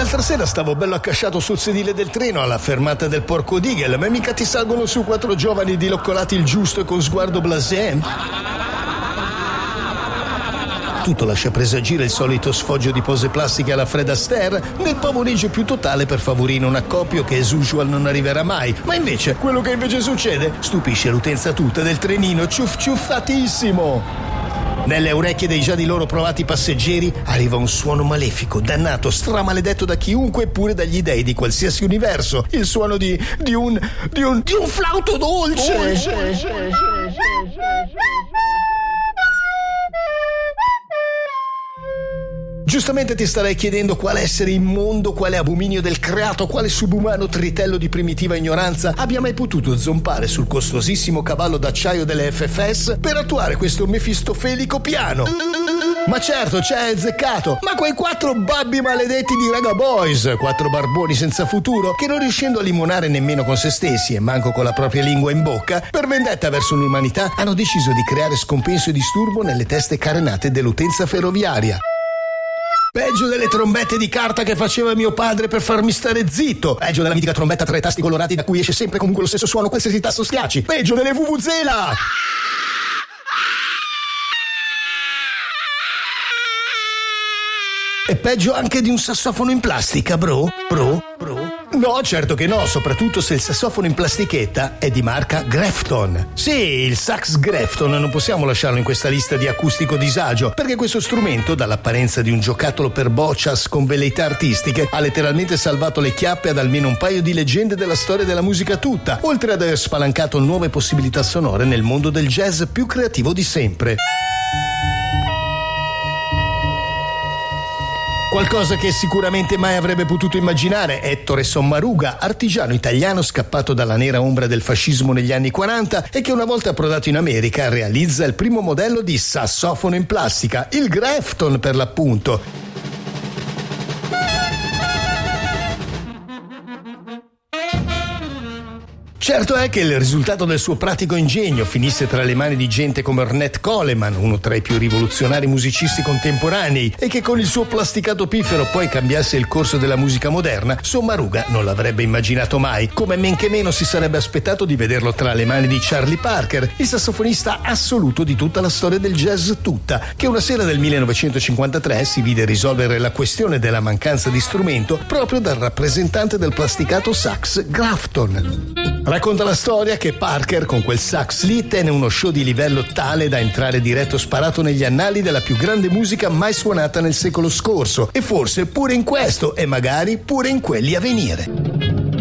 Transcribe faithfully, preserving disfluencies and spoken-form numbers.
L'altra sera stavo bello accasciato sul sedile del treno alla fermata del Porcodigel, ma mica ti salgono su quattro giovani diloccolati il giusto e con sguardo blasé? Tutto lascia presagire il solito sfoggio di pose plastiche alla Fred Astaire, nel pavoneggio più totale per favorire un accoppio che as usual non arriverà mai. Ma invece, quello che invece succede stupisce l'utenza tutta del trenino ciuff ciuffatissimo. Nelle orecchie dei già di loro provati passeggeri arriva un suono malefico, dannato, stramaledetto da chiunque, pure dagli dei di qualsiasi universo. Il suono di, di un di un di un flauto dolce. dolce. Giustamente ti starei chiedendo quale essere immondo, quale abominio del creato, quale subumano tritello di primitiva ignoranza abbia mai potuto zompare sul costosissimo cavallo d'acciaio delle F F S per attuare questo mefistofelico piano. Ma certo, c'è azzeccato, ma quei quattro babbi maledetti di Raga Boys, quattro barboni senza futuro, che non riuscendo a limonare nemmeno con se stessi e manco con la propria lingua in bocca, per vendetta verso l'umanità hanno deciso di creare scompenso e disturbo nelle teste carenate dell'utenza ferroviaria. Peggio delle trombette di carta che faceva mio padre per farmi stare zitto. Peggio della mitica trombetta a tre tasti colorati da cui esce sempre comunque lo stesso suono qualsiasi tasto schiacci. Peggio delle vuvuzela. E peggio anche di un sassofono in plastica, bro? Bro? Bro? No, certo che no, soprattutto se il sassofono in plastichetta è di marca Grafton. Sì, il sax Grafton non possiamo lasciarlo in questa lista di acustico disagio, perché questo strumento, dall'apparenza di un giocattolo per boccias con velleità artistiche, ha letteralmente salvato le chiappe ad almeno un paio di leggende della storia della musica tutta, oltre ad aver spalancato nuove possibilità sonore nel mondo del jazz più creativo di sempre. Qualcosa che sicuramente mai avrebbe potuto immaginare Ettore Sommaruga, artigiano italiano scappato dalla nera ombra del fascismo negli anni quaranta e che una volta approdato in America realizza il primo modello di sassofono in plastica, il Grafton per l'appunto. Certo è che il risultato del suo pratico ingegno finisse tra le mani di gente come Ornette Coleman, uno tra i più rivoluzionari musicisti contemporanei, e che con il suo plasticato piffero poi cambiasse il corso della musica moderna, Sommaruga non l'avrebbe immaginato mai, come men che meno si sarebbe aspettato di vederlo tra le mani di Charlie Parker, il sassofonista assoluto di tutta la storia del jazz tutta, che una sera del millenovecentocinquantatré si vide risolvere la questione della mancanza di strumento proprio dal rappresentante del plasticato sax Grafton. Racconta la storia che Parker con quel sax lì tenne uno show di livello tale da entrare diretto sparato negli annali della più grande musica mai suonata nel secolo scorso, e forse pure in questo e magari pure in quelli a venire.